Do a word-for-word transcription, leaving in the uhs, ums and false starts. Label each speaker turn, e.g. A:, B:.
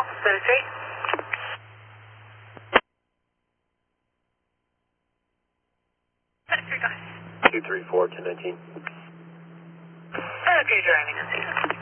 A: seven three.
B: two three four, ten nineteen.
A: Okay, driving, I see.